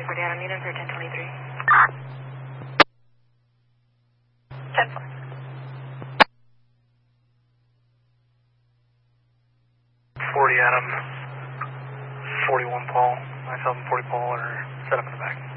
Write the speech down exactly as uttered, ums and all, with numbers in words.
Miami forty Adam, meet him for ten twenty-three. ten four. forty Adam, forty-one Paul. Myself and forty Paul are set up in the back.